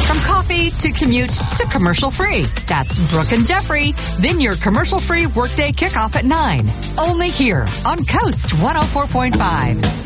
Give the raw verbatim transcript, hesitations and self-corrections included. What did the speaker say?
From coffee to commute to commercial free. That's Brooke and Jeffrey. Then your commercial free workday kickoff at nine. Only here on Coast one oh four point five.